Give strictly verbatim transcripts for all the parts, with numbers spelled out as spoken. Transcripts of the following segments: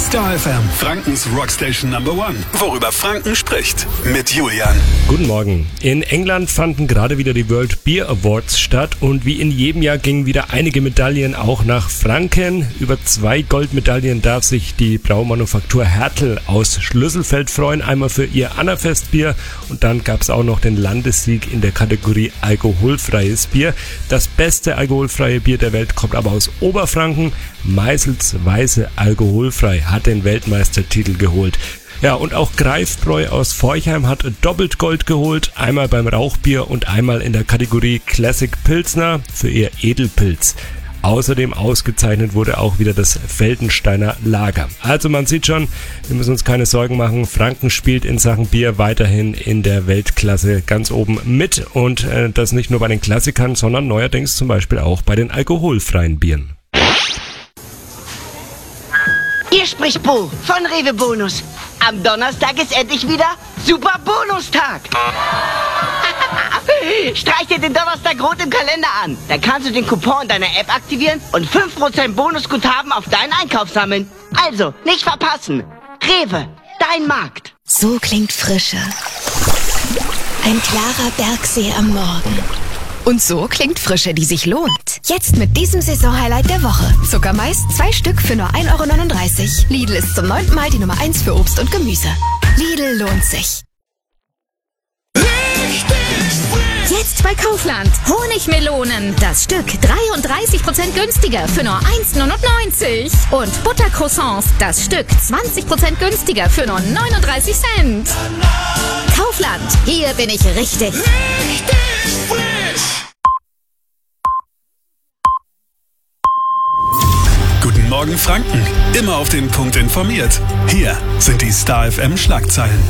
Star F M, Frankens Rockstation Number One. Worüber Franken spricht. Mit Julian. Guten Morgen. In England fanden gerade wieder die World Beer Awards statt und wie in jedem Jahr gingen wieder einige Medaillen auch nach Franken. Über zwei Goldmedaillen darf sich die Braumanufaktur Hertel aus Schlüsselfeld freuen. Einmal für ihr Annafestbier und dann gab es auch noch den Landessieg in der Kategorie alkoholfreies Bier. Das beste alkoholfreie Bier der Welt kommt aber aus Oberfranken. Meißels Weiße Alkoholfrei hat den Weltmeistertitel geholt. Ja, und auch Greifbräu aus Forchheim hat doppelt Gold geholt, einmal beim Rauchbier und einmal in der Kategorie Classic Pilsner für ihr Edelpilz. Außerdem ausgezeichnet wurde auch wieder das Feldensteiner Lager. Also man sieht schon, wir müssen uns keine Sorgen machen, Franken spielt in Sachen Bier weiterhin in der Weltklasse ganz oben mit und äh, das nicht nur bei den Klassikern, sondern neuerdings zum Beispiel auch bei den alkoholfreien Bieren. Hier spricht Bo von Rewe Bonus. Am Donnerstag ist endlich wieder Super Bonustag. Streich dir den Donnerstag rot im Kalender an. Dann kannst du den Coupon deiner App aktivieren und fünf Prozent Bonusguthaben auf deinen Einkauf sammeln. Also, nicht verpassen. Rewe, dein Markt. So klingt Frische. Ein klarer Bergsee am Morgen. Und so klingt Frische, die sich lohnt. Jetzt mit diesem Saisonhighlight der Woche. Zuckermais, zwei Stück für nur ein Euro neununddreißig. Lidl ist zum neunten Mal die Nummer eins für Obst und Gemüse. Lidl lohnt sich. Jetzt bei Kaufland. Honigmelonen. Das Stück dreiunddreißig Prozent günstiger für nur eins Euro neunundneunzig. Und Buttercroissants. Das Stück zwanzig Prozent günstiger für nur neununddreißig Cent. Kaufland. Hier bin ich richtig. Richtig frisch. Guten Morgen Franken. Immer auf den Punkt informiert. Hier sind die Star F M Schlagzeilen.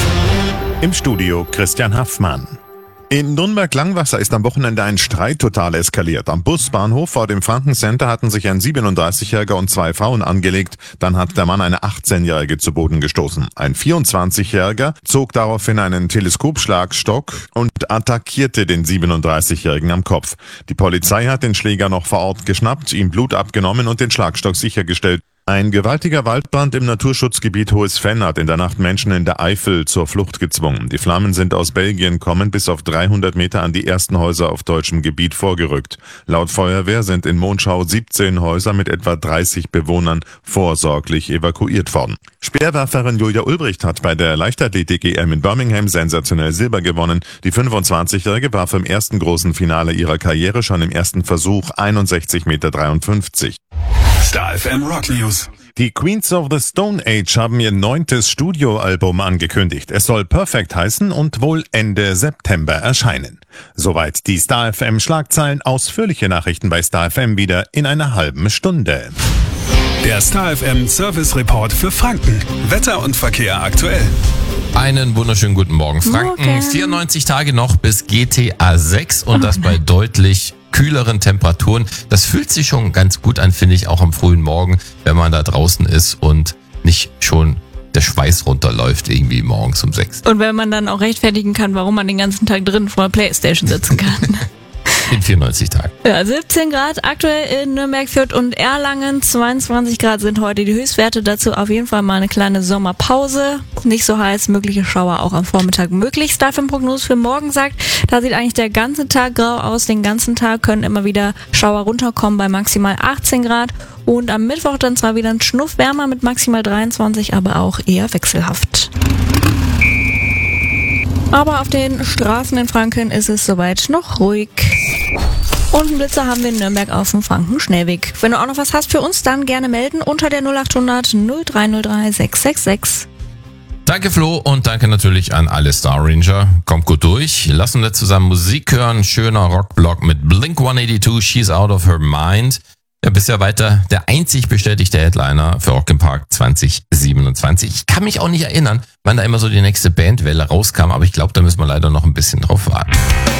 Im Studio Christian Haffmann. In Nürnberg-Langwasser ist am Wochenende ein Streit total eskaliert. Am Busbahnhof vor dem Franken-Center hatten sich ein siebenunddreißigjähriger und zwei Frauen angelegt. Dann hat der Mann eine achtzehnjährige zu Boden gestoßen. Ein vierundzwanzigjähriger zog daraufhin einen Teleskopschlagstock und attackierte den siebenunddreißigjährigen am Kopf. Die Polizei hat den Schläger noch vor Ort geschnappt, ihm Blut abgenommen und den Schlagstock sichergestellt. Ein gewaltiger Waldbrand im Naturschutzgebiet Hohes Venn hat in der Nacht Menschen in der Eifel zur Flucht gezwungen. Die Flammen sind aus Belgien kommend bis auf dreihundert Meter an die ersten Häuser auf deutschem Gebiet vorgerückt. Laut Feuerwehr sind in Monschau siebzehn Häuser mit etwa dreißig Bewohnern vorsorglich evakuiert worden. Speerwerferin Julia Ulbricht hat bei der Leichtathletik-E M in Birmingham sensationell Silber gewonnen. Die fünfundzwanzigjährige warf im ersten großen Finale ihrer Karriere schon im ersten Versuch einundsechzig Meter dreiundfünfzig. Star F M Rock News. Die Queens of the Stone Age haben ihr neuntes Studioalbum angekündigt. Es soll Perfect heißen und wohl Ende September erscheinen. Soweit die Star F M Schlagzeilen. Ausführliche Nachrichten bei Star F M wieder in einer halben Stunde. Der Star F M Service Report für Franken. Wetter und Verkehr aktuell. Einen wunderschönen guten Morgen. Franken, Morgen. vierundneunzig Tage noch bis G T A sechs und das bei deutlich kühleren Temperaturen. Das fühlt sich schon ganz gut an, finde ich, auch am frühen Morgen, wenn man da draußen ist und nicht schon der Schweiß runterläuft irgendwie morgens um sechs. Und wenn man dann auch rechtfertigen kann, warum man den ganzen Tag drin vor der Playstation sitzen kann. In vierundneunzig Tagen. Ja, siebzehn Grad aktuell in Nürnberg, Fürth und Erlangen. zweiundzwanzig Grad sind heute die Höchstwerte. Dazu auf jeden Fall mal eine kleine Sommerpause. Nicht so heiß, mögliche Schauer auch am Vormittag möglich. Star F M Prognose für morgen sagt, da sieht eigentlich der ganze Tag grau aus. Den ganzen Tag können immer wieder Schauer runterkommen bei maximal achtzehn Grad. Und am Mittwoch dann zwar wieder ein Schnuff wärmer mit maximal dreiundzwanzig, aber auch eher wechselhaft. Aber auf den Straßen in Franken ist es soweit noch ruhig. Und einen Blitzer haben wir in Nürnberg auf dem Franken-Schnellweg. Wenn du auch noch was hast für uns, dann gerne melden unter der null acht hundert null drei null drei sechs sechs sechs. Danke Flo und danke natürlich an alle Star Ranger. Kommt gut durch. Lassen wir zusammen Musik hören. Schöner Rockblock mit Blink hundertzweiundachtzig, She's Out of Her Mind. Ja, bisher weiter der einzig bestätigte Headliner für Rock im Park zwanzig siebenundzwanzig. Ich kann mich auch nicht erinnern, wann da immer so die nächste Bandwelle rauskam, aber ich glaube, da müssen wir leider noch ein bisschen drauf warten.